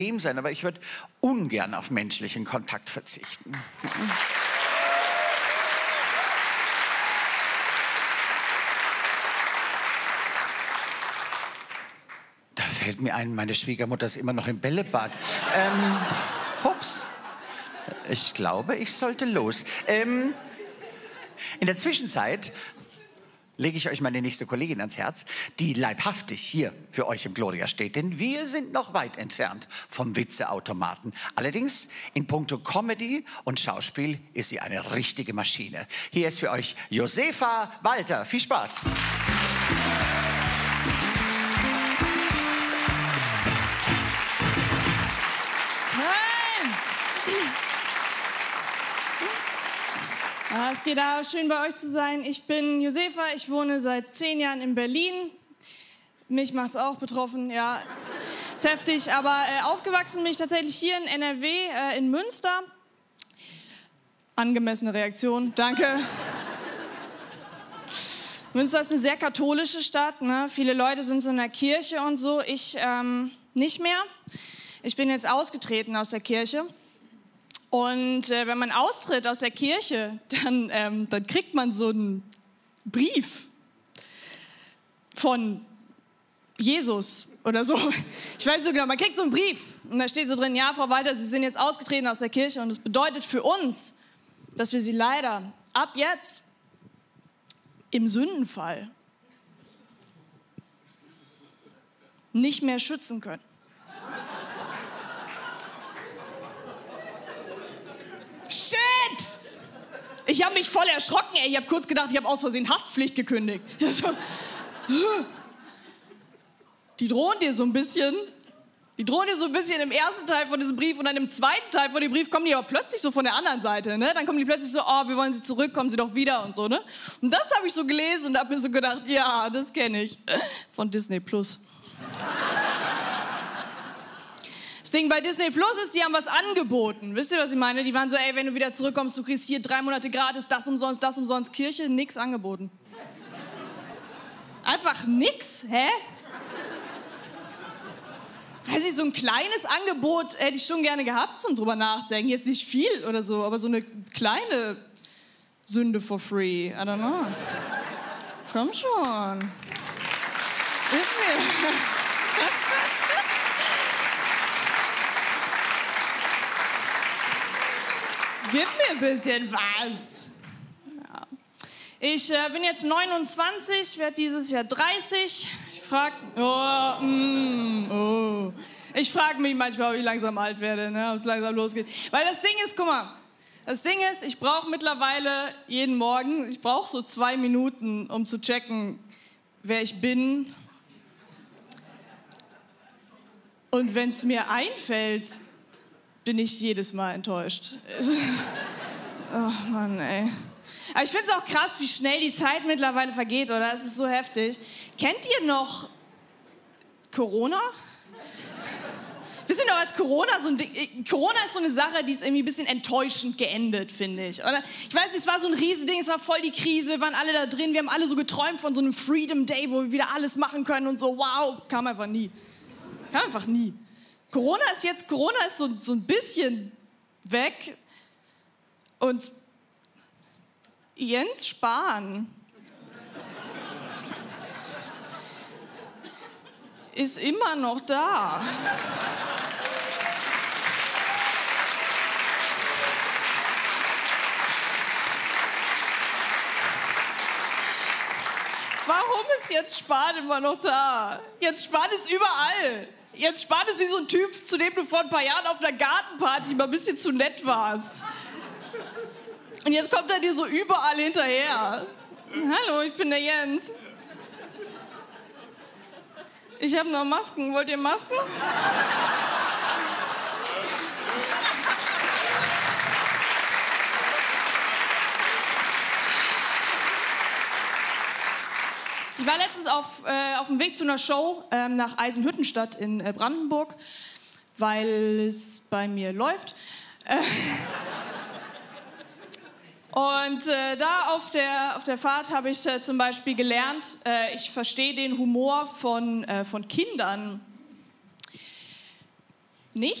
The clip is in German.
sein, aber ich würde ungern auf menschlichen Kontakt verzichten. Da fällt mir ein, meine Schwiegermutter ist immer noch im Bällebad. Hups. Ich glaube, ich sollte los. In der Zwischenzeit lege ich euch meine nächste Kollegin ans Herz, die leibhaftig hier für euch im Gloria steht. Denn wir sind noch weit entfernt vom Witzeautomaten. Allerdings in puncto Comedy und Schauspiel ist sie eine richtige Maschine. Hier ist für euch Josefa Walter. Viel Spaß! Es geht auch schön, bei euch zu sein. Ich bin Josefa, ich wohne seit 10 Jahren in Berlin. Mich macht's auch betroffen, ja. Ist heftig, aber aufgewachsen bin ich tatsächlich hier in NRW, in Münster. Angemessene Reaktion, danke. Münster ist eine sehr katholische Stadt, ne? Viele Leute sind so in der Kirche und so. Ich nicht mehr. Ich bin jetzt ausgetreten aus der Kirche. Und wenn man austritt aus der Kirche, dann kriegt man so einen Brief von Jesus oder so. Ich weiß nicht so genau, man kriegt so einen Brief. Und da steht so drin, ja, Frau Walter, Sie sind jetzt ausgetreten aus der Kirche. Und das bedeutet für uns, dass wir Sie leider ab jetzt im Sündenfall nicht mehr schützen können. Shit! Ich habe mich voll erschrocken, ey. Ich habe kurz gedacht, ich habe aus Versehen Haftpflicht gekündigt. Die drohen dir so ein bisschen. Die drohen dir so ein bisschen im ersten Teil von diesem Brief und dann im zweiten Teil von dem Brief kommen die aber plötzlich so von der anderen Seite, ne? Dann kommen die plötzlich so, oh, wir wollen Sie zurück, kommen Sie doch wieder und so, ne? Und das habe ich so gelesen und habe mir so gedacht, ja, das kenne ich. Von Disney Plus. Das Ding bei Disney Plus ist, die haben was angeboten. Wisst ihr, was ich meine? Die waren so, ey, wenn du wieder zurückkommst, du kriegst hier 3 Monate gratis, das umsonst, Kirche, nix angeboten. Einfach nix, hä? Weiß ich, so ein kleines Angebot hätte ich schon gerne gehabt zum drüber nachdenken. Jetzt nicht viel oder so, aber so eine kleine Sünde for free. I don't know. Komm schon. Gib mir ein bisschen was. Ja. Ich bin jetzt 29, werde dieses Jahr 30. Ich frage mich manchmal, ob ich langsam alt werde, ne, ob es langsam losgeht. Weil das Ding ist, guck mal, das Ding ist, ich brauche mittlerweile jeden Morgen, ich brauche so 2 Minuten, um zu checken, wer ich bin. Und wenn es mir einfällt, bin ich jedes Mal enttäuscht. Ach Mann, ey. Aber ich finde es auch krass, wie schnell die Zeit mittlerweile vergeht, oder? Es ist so heftig. Kennt ihr noch Corona? Wisst ihr noch, als Corona so ein Ding... Corona ist so eine Sache, die ist irgendwie ein bisschen enttäuschend geendet, finde ich. Oder? Ich weiß nicht, es war so ein Riesending, es war voll die Krise, wir waren alle da drin, wir haben alle so geträumt von so einem Freedom Day, wo wir wieder alles machen können und so. Wow, kam einfach nie. Kam einfach nie. Corona ist so ein bisschen weg und Jens Spahn ist immer noch da. Warum ist Jens Spahn immer noch da? Jens Spahn ist überall. Jens Spahn ist wie so ein Typ, zu dem du vor ein paar Jahren auf einer Gartenparty mal ein bisschen zu nett warst. Und jetzt kommt er dir so überall hinterher. Hallo, ich bin der Jens. Ich habe noch Masken. Wollt ihr Masken? Ich war letztens auf dem Weg zu einer Show nach Eisenhüttenstadt in Brandenburg, weil es bei mir läuft. Und da auf der Fahrt habe ich zum Beispiel gelernt, ich verstehe den Humor von Kindern Nicht?